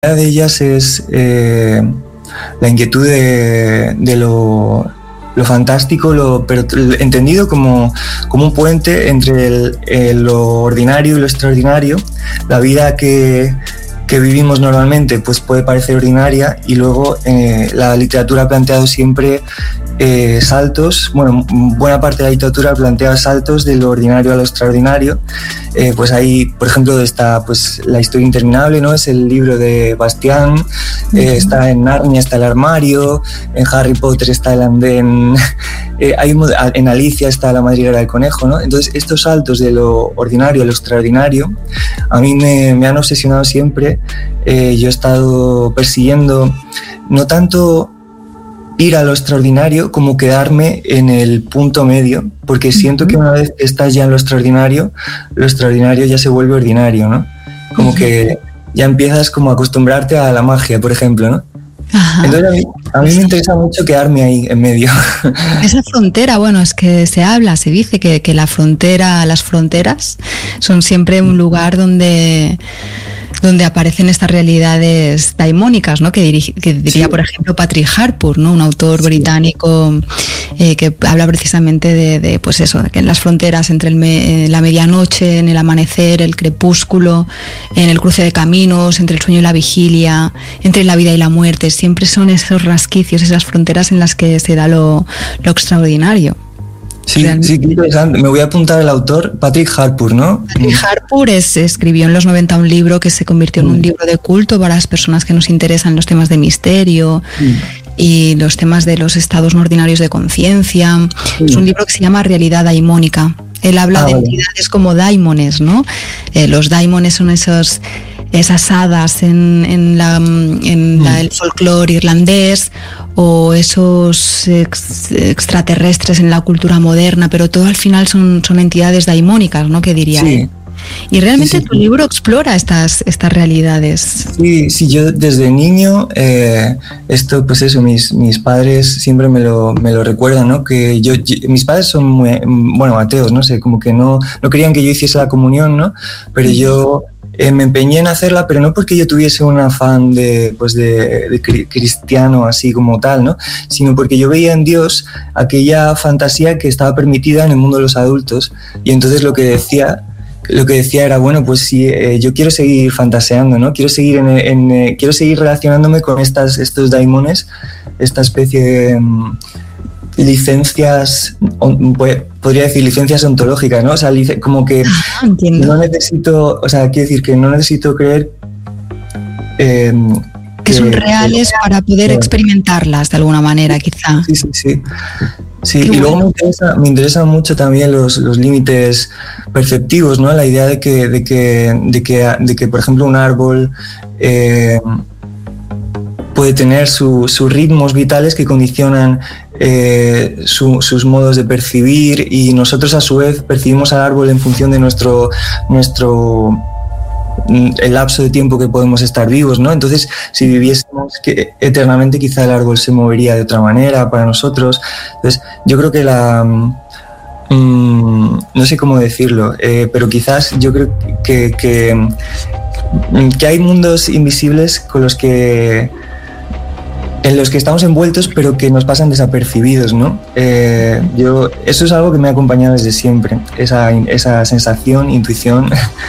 Una de ellas es la inquietud de lo fantástico, pero entendido como un puente entre lo ordinario y lo extraordinario. La vida que vivimos normalmente pues puede parecer ordinaria, y luego la literatura ha planteado siempre saltos. Bueno, buena parte de la literatura plantea saltos de lo ordinario a lo extraordinario. Pues ahí, por ejemplo, está pues La historia interminable, ¿no? Es el libro de Bastián. Está en Narnia, está el armario. En Harry Potter está el andén. En Alicia está la madriguera del conejo, ¿no? Entonces, estos saltos de lo ordinario a lo extraordinario a mí me han obsesionado siempre. Yo he estado persiguiendo no tanto ir a lo extraordinario como quedarme en el punto medio, porque siento que una vez que estás ya en lo extraordinario ya se vuelve ordinario, ¿no? Como que ya empiezas como a acostumbrarte a la magia, por ejemplo, ¿no? Ajá. Entonces a mí me interesa mucho quedarme ahí en medio. Esa frontera, bueno, es que se dice que las fronteras son siempre un lugar donde aparecen estas realidades daimónicas, ¿no? Que diría, por ejemplo, Patrick Harpur, ¿no? Un autor británico que habla precisamente de pues eso, de que en las fronteras entre la medianoche, en el amanecer, el crepúsculo, en el cruce de caminos, entre el sueño y la vigilia, entre la vida y la muerte, siempre son esos rasquicios, esas fronteras en las que se da lo extraordinario. Sí, qué interesante. Me voy a apuntar el autor, Patrick Harpur, ¿no? Patrick Harpur escribió en los 90 un libro que se convirtió en un libro de culto para las personas que nos interesan los temas de misterio y los temas de los estados no ordinarios de conciencia. Es un libro que se llama Realidad Daimónica. Él habla de entidades como daimones, ¿no? Los daimones son esas hadas en el folclore irlandés, o esos extraterrestres en la cultura moderna, pero todo al final son entidades daimónicas, ¿no? Que diría él. Y realmente tu libro explora estas realidades. Sí, yo desde niño, esto, pues eso, mis padres siempre me lo recuerdan, ¿no? Que mis padres son muy, bueno, ateos, no sé, como que no querían que yo hiciese la comunión, ¿no? Pero yo me empeñé en hacerla, pero no porque yo tuviese un afán de cristiano así como tal, ¿no? Sino porque yo veía en Dios aquella fantasía que estaba permitida en el mundo de los adultos, y entonces lo que decía era, bueno, pues sí, yo quiero seguir fantaseando, ¿no? Quiero seguir quiero seguir relacionándome con estos daimones, esta especie de licencias, podría decir licencias ontológicas, ¿no? O sea, como que no necesito, o sea, quiero decir que no necesito creer que son reales para poder experimentarlas de alguna manera, quizá. Sí, y luego me interesan mucho también los límites perceptivos, ¿no? La idea de que por ejemplo, un árbol puede tener sus ritmos vitales que condicionan sus modos de percibir, y nosotros a su vez percibimos al árbol en función de el lapso de tiempo que podemos estar vivos, ¿no? Entonces, si viviésemos eternamente, quizá el árbol se movería de otra manera para nosotros. Entonces, yo creo que no sé cómo decirlo, pero quizás yo creo que hay mundos invisibles en los que estamos envueltos, pero que nos pasan desapercibidos, ¿no? Eso es algo que me ha acompañado desde siempre, esa sensación, intuición.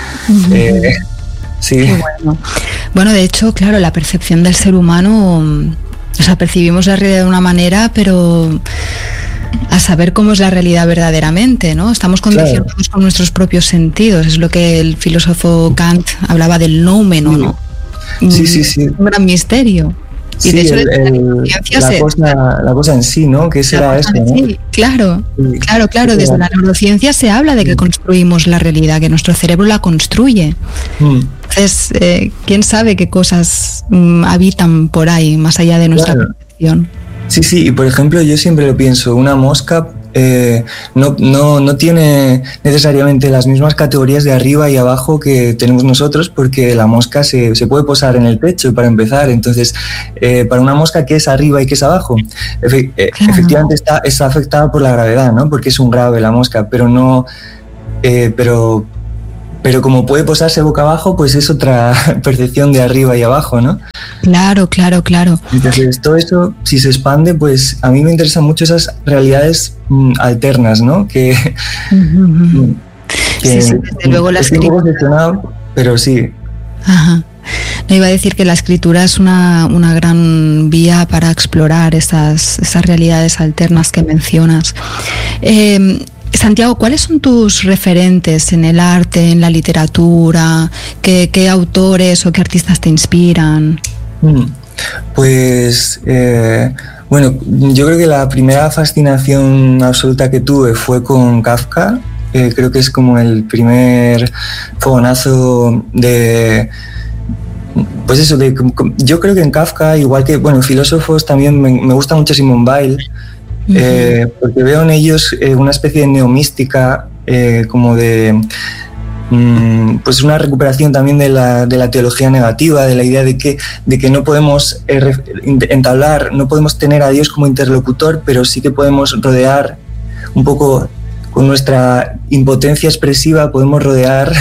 Sí. Qué bueno. Bueno, de hecho, claro, la percepción del ser humano, o sea, percibimos la realidad de una manera, pero a saber cómo es la realidad verdaderamente, ¿no? Estamos condicionados con nuestros propios sentidos. Es lo que el filósofo Kant hablaba del noumen, ¿no? Sí. Un gran misterio. Y sí, de hecho la cosa en sí, ¿no? ¿Qué será eso? ¿no? Sí, claro. Desde la neurociencia se habla de que construimos la realidad, que nuestro cerebro la construye. Entonces, ¿quién sabe qué cosas habitan por ahí, más allá de nuestra percepción? Sí, y por ejemplo, yo siempre lo pienso, una mosca no tiene necesariamente las mismas categorías de arriba y abajo que tenemos nosotros, porque la mosca se puede posar en el techo para empezar. Entonces, para una mosca, ¿qué es arriba y qué es abajo? Efectivamente está afectada por la gravedad, ¿no? Porque es un grave la mosca, pero pero como puede posarse boca abajo, pues es otra percepción de arriba y abajo, ¿no? Claro. Entonces, todo eso, si se expande, pues a mí me interesan mucho esas realidades alternas, ¿no? Que sí, desde luego la escritura. Un poco gestionado, pero sí. Ajá. No, iba a decir que la escritura es una gran vía para explorar esas realidades alternas que mencionas. Santiago, ¿cuáles son tus referentes en el arte, en la literatura? ¿Qué autores o qué artistas te inspiran? Pues, bueno, yo creo que la primera fascinación absoluta que tuve fue con Kafka. Creo que es como el primer fogonazo de... Pues eso, yo creo que en Kafka, igual que, bueno, filósofos también me gusta mucho Simone Weil. Porque veo en ellos una especie de neomística, como de pues una recuperación también de la teología negativa, de la idea de que no podemos entablar, no podemos tener a Dios como interlocutor, pero sí que podemos rodear un poco con nuestra impotencia expresiva, podemos rodear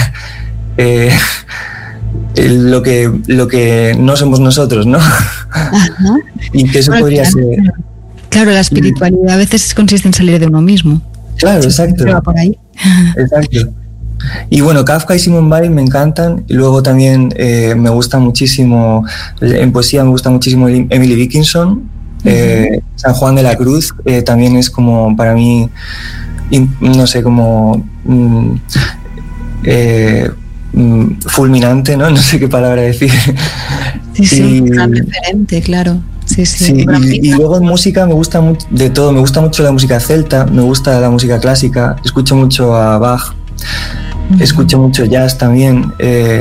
lo que no somos nosotros, ¿no? Ajá. Y que eso podría ser... Claro, la espiritualidad a veces consiste en salir de uno mismo. Claro, exacto. Va por ahí. Exacto. Y bueno, Kafka y Simone Weil me encantan. Y luego también me gusta muchísimo, en poesía me gusta muchísimo Emily Dickinson. San Juan de la Cruz también es como para mí, no sé, como fulminante, ¿no? No sé qué palabra decir. Sí, un gran referente, claro. Sí, y luego en música me gusta mucho de todo, me gusta mucho la música celta, me gusta la música clásica, escucho mucho a Bach, escucho mucho jazz también.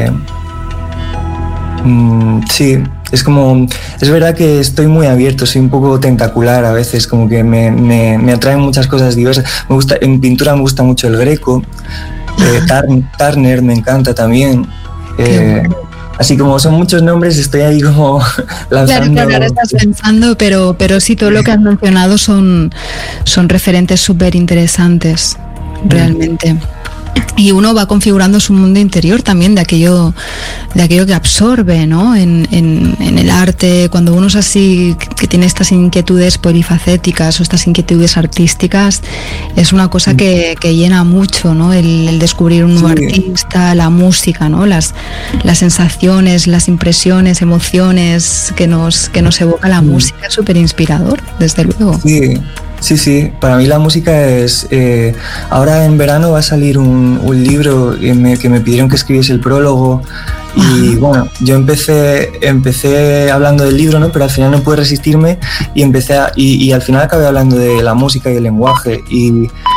Sí, es verdad que estoy muy abierto, soy un poco tentacular a veces, como que me atraen muchas cosas diversas. En pintura me gusta mucho el Greco, Turner me encanta también. Así como son muchos nombres, estoy ahí como lanzando... Claro, ahora estás pensando, pero sí, todo lo que has mencionado son referentes súper interesantes, realmente. Y uno va configurando su mundo interior también de aquello que absorbe, ¿no? En el arte, cuando uno es así, que tiene estas inquietudes polifacéticas o estas inquietudes artísticas, es una cosa que llena mucho, ¿no? El descubrir un nuevo artista, la música, ¿no? Las sensaciones, las impresiones, emociones que nos evoca la música, es súper inspirador, desde luego. Sí, para mí la música es... ahora en verano va a salir un libro que me pidieron que escribiese el prólogo y bueno, yo empecé hablando del libro, ¿no? Pero al final no pude resistirme y y al final acabé hablando de la música y el lenguaje y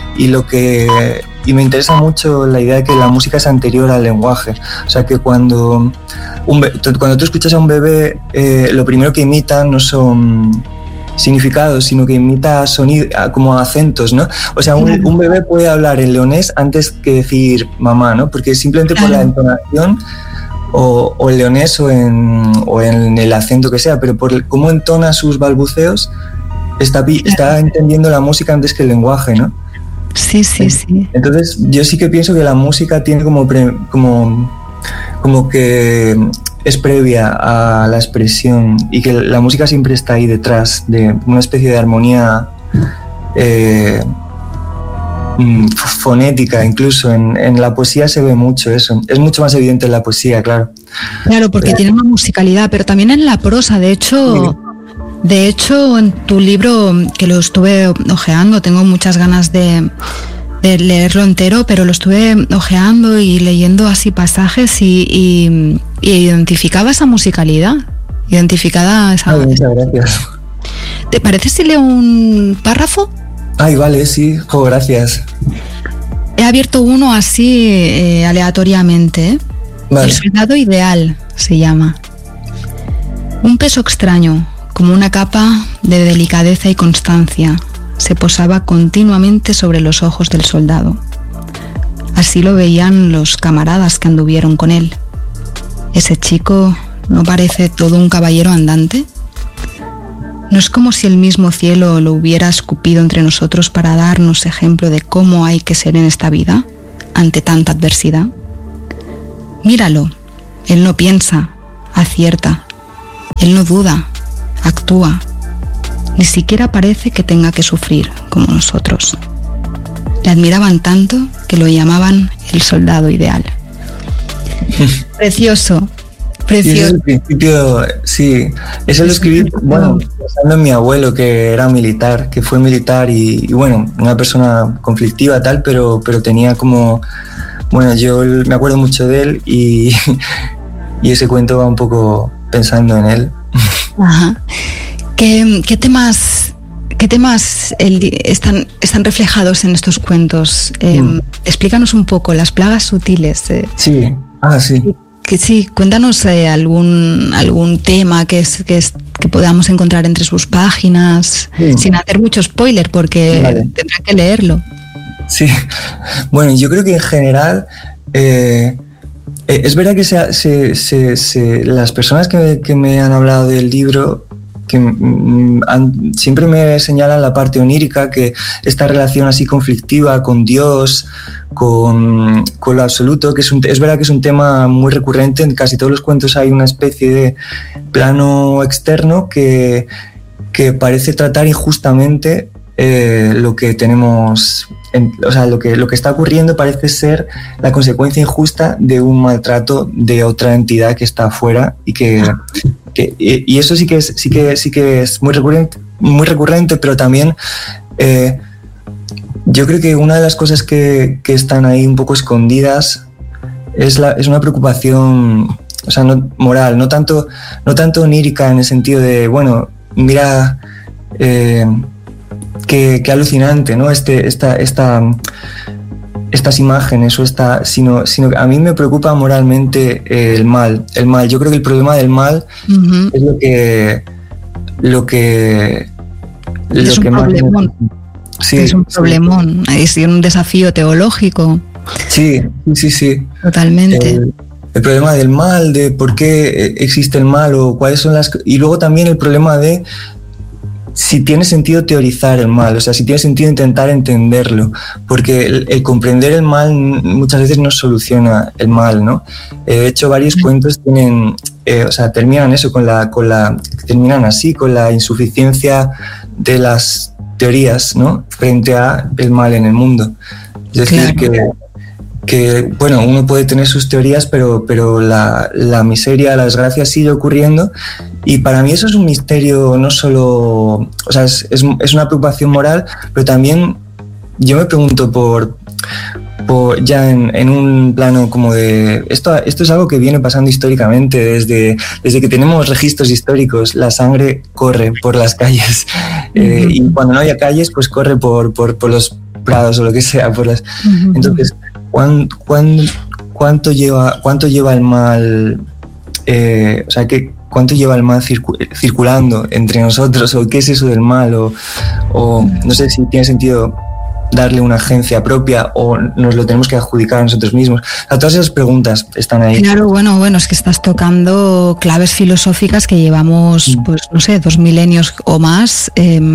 me interesa mucho la idea de que la música es anterior al lenguaje, o sea que cuando tú escuchas a un bebé, lo primero que imitan no son significados, sino que imita sonido, como acentos, ¿no? O sea, un bebé puede hablar en leonés antes que decir mamá, ¿no? Porque simplemente por la entonación o en leonés o en el acento que sea, pero por cómo entona sus balbuceos está entendiendo la música antes que el lenguaje, ¿no? Sí. Entonces yo sí que pienso que la música tiene como que es previa a la expresión y que la música siempre está ahí detrás de una especie de armonía fonética. Incluso en la poesía se ve mucho eso, es mucho más evidente en la poesía, claro. Claro, porque tiene una musicalidad, pero también en la prosa, de hecho, en tu libro, que lo estuve ojeando, tengo muchas ganas de leerlo entero, pero lo estuve ojeando y leyendo así pasajes y identificaba esa musicalidad, Muchas gracias. ¿Te parece si leo un párrafo? Ay, vale, sí, gracias. He abierto uno así aleatoriamente. Vale. El soldado ideal se llama. Un peso extraño, como una capa de delicadeza y constancia, se posaba continuamente sobre los ojos del soldado. Así lo veían los camaradas que anduvieron con él. ¿Ese chico no parece todo un caballero andante? ¿No es como si el mismo cielo lo hubiera escupido entre nosotros para darnos ejemplo de cómo hay que ser en esta vida, ante tanta adversidad? Míralo, él no piensa, acierta, él no duda, actúa, ni siquiera parece que tenga que sufrir como nosotros. Le admiraban tanto que lo llamaban el soldado ideal. Precioso. Precioso. Y eso al principio, sí, eso lo escribí, bueno, pensando en mi abuelo, que era militar, que fue militar y bueno, una persona conflictiva tal, pero tenía como, bueno, yo me acuerdo mucho de él y ese cuento va un poco pensando en él. Ajá. ¿Qué temas están reflejados en estos cuentos? Explícanos un poco las plagas sutiles. Sí, sí. Sí, cuéntanos algún tema que podamos encontrar entre sus páginas, sin hacer mucho spoiler, porque tendrán que leerlo. Sí, bueno, yo creo que en general es verdad que las personas que me han hablado del libro siempre me señalan la parte onírica, que esta relación así conflictiva con Dios, con lo absoluto, que es verdad que es un tema muy recurrente. En casi todos los cuentos hay una especie de plano externo que parece tratar injustamente lo que tenemos, o sea, lo que está ocurriendo parece ser la consecuencia injusta de un maltrato de otra entidad que está afuera y eso sí que es muy recurrente, pero también yo creo que una de las cosas que están ahí un poco escondidas es una preocupación, o sea, no moral, no tanto onírica, en el sentido de, bueno, mira, qué alucinante, ¿no? Estas imágenes sino a mí me preocupa moralmente el mal. Yo creo que el problema del mal es lo que es un problemón. Sí, es un problemón, es un desafío teológico. Sí. Totalmente. El problema del mal, de por qué existe el mal o cuáles son y luego también el problema de si tiene sentido teorizar el mal, o sea, si tiene sentido intentar entenderlo, porque el comprender el mal muchas veces no soluciona el mal, ¿no? De hecho, varios cuentos terminan eso terminan así, con la insuficiencia de las teorías, ¿no? Frente a el mal en el mundo. Es decir, que bueno, uno puede tener sus teorías, pero la miseria, la desgracia sigue ocurriendo. Y para mí eso es un misterio, no solo, o sea, es una preocupación moral, pero también yo me pregunto por ya en un plano como de esto es algo que viene pasando históricamente desde que tenemos registros históricos. La sangre corre por las calles y cuando no haya calles, pues corre por los prados o lo que sea, entonces ¿cuánto lleva el mal? O sea, ¿cuánto lleva el mal circulando entre nosotros? ¿O qué es eso del mal? O no sé si tiene sentido darle una agencia propia o nos lo tenemos que adjudicar a nosotros mismos. O sea, todas esas preguntas están ahí. Claro, bueno, es que estás tocando claves filosóficas que llevamos, pues no sé, 2 milenios o más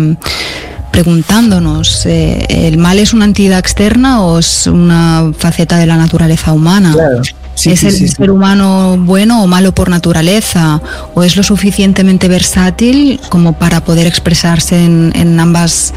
preguntándonos, ¿el mal es una entidad externa o es una faceta de la naturaleza humana? Claro. ¿Es el ser humano bueno o malo por naturaleza? ¿O es lo suficientemente versátil como para poder expresarse en ambos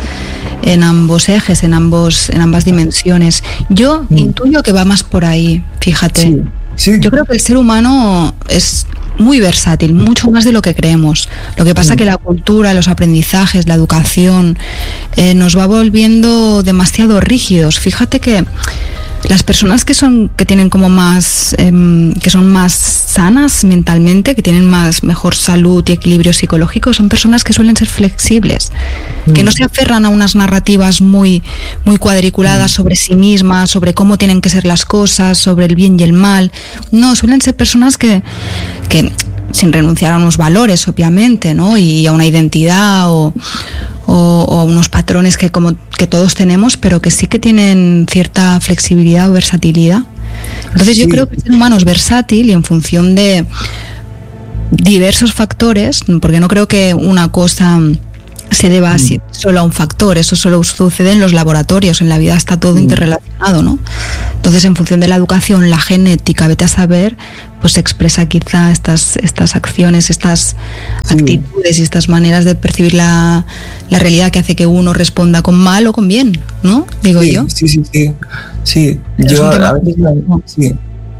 ejes, en ambas dimensiones? Yo intuyo que va más por ahí, fíjate. Sí. Yo creo que el ser humano es muy versátil, mucho más de lo que creemos. Lo que pasa que la cultura, los aprendizajes, la educación nos va volviendo demasiado rígidos. Fíjate que las personas que tienen como más que son más sanas mentalmente, que tienen mejor salud y equilibrio psicológico, son personas que suelen ser flexibles, que no se aferran a unas narrativas muy cuadriculadas sobre sí mismas, sobre cómo tienen que ser las cosas, sobre el bien y el mal. No, suelen ser personas que sin renunciar a unos valores, obviamente, ¿no? Y a una identidad o unos patrones que todos tenemos, pero que sí que tienen cierta flexibilidad o versatilidad. Entonces yo creo que el ser humano es versátil y en función de diversos factores, porque no creo que una cosa se deba solo a un factor. Eso solo sucede en los laboratorios, en la vida está todo interrelacionado, ¿no? Entonces, en función de la educación, la genética, vete a saber, pues se expresa quizá estas acciones, estas actitudes y estas maneras de percibir la realidad que hace que uno responda con mal o con bien, ¿no? Digo yo. Sí. Yo a veces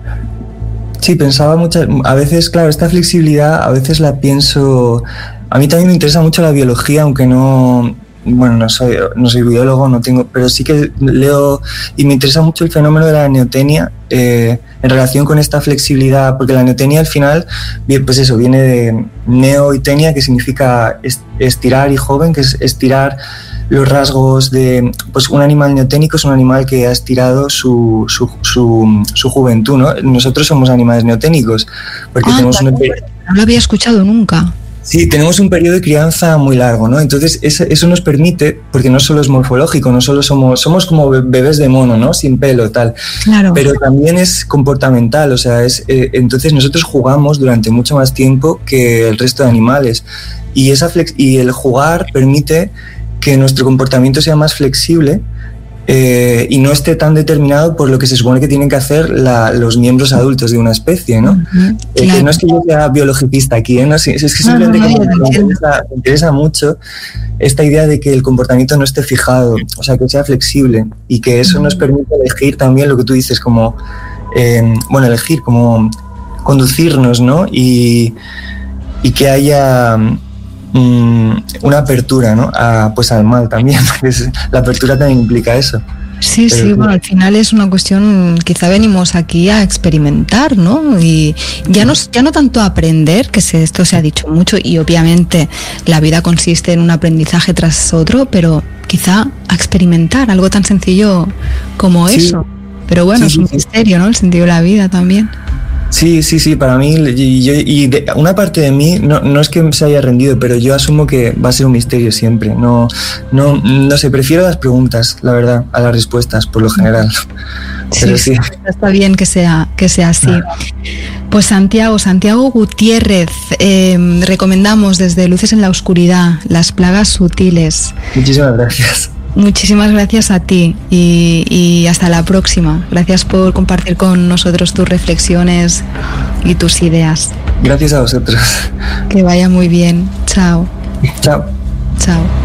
pensaba muchas, a veces, claro, esta flexibilidad a veces la pienso. A mí también me interesa mucho la biología, aunque no soy biólogo, pero sí que leo y me interesa mucho el fenómeno de la neotenia en relación con esta flexibilidad, porque la neotenia al final, pues eso, viene de neo y tenia, que significa estirar, y joven, que es estirar los rasgos de, pues un animal neoténico es un animal que ha estirado su juventud, ¿no? Nosotros somos animales neoténicos, porque tenemos no lo había escuchado nunca. Sí, tenemos un periodo de crianza muy largo, ¿no? Entonces eso nos permite, porque no solo es morfológico, no solo somos como bebés de mono, ¿no? Sin pelo, tal. Claro. Pero también es comportamental, o sea, entonces nosotros jugamos durante mucho más tiempo que el resto de animales. Y el jugar permite que nuestro comportamiento sea más flexible y no esté tan determinado por lo que se supone que tienen que hacer los miembros adultos de una especie, ¿no? Claro. No es que yo sea biologicista aquí, ¿eh? No, es que simplemente me interesa mucho esta idea de que el comportamiento no esté fijado, o sea, que sea flexible, y que eso nos permite elegir también lo que tú dices, como, elegir, como conducirnos, ¿no? Y que haya una apertura, ¿no? Pues al mal también, porque la apertura también implica eso. Sí, bueno, al final es una cuestión, quizá venimos aquí a experimentar, ¿no? Y ya no tanto a aprender, que esto se ha dicho mucho, y obviamente la vida consiste en un aprendizaje tras otro, pero quizá a experimentar algo tan sencillo como eso. Pero bueno, es un misterio, ¿no? El sentido de la vida también. Sí, para mí, una parte de mí, no es que se haya rendido, pero yo asumo que va a ser un misterio siempre. No sé, prefiero las preguntas, la verdad, a las respuestas, por lo general. Pero sí. Está bien que sea así. Pues Santiago Gutiérrez, recomendamos desde Luces en la Oscuridad, Las plagas sutiles. Muchísimas gracias. Muchísimas gracias a ti y hasta la próxima. Gracias por compartir con nosotros tus reflexiones y tus ideas. Gracias a vosotros. Que vaya muy bien. Chao. Chao. Chao.